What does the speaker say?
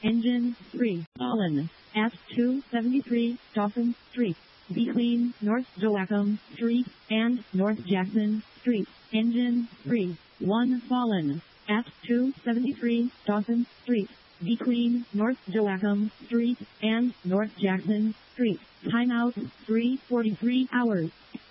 Engine 3, Fallen, at 273 Dawson Street, between North Joachim Street and North Jackson Street. Engine 3, 1 Fallen, at 273 Dawson Street, between North Joachim Street and North Jackson Street. Timeout 3:43 hours.